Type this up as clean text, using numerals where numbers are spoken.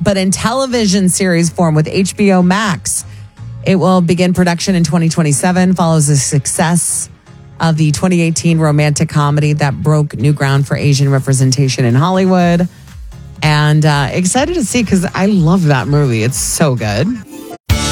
but in television series form with HBO Max. It will begin production in 2027, follows the success of the 2018 romantic comedy that broke new ground for Asian representation in Hollywood. And excited to see because I love that movie. It's so good.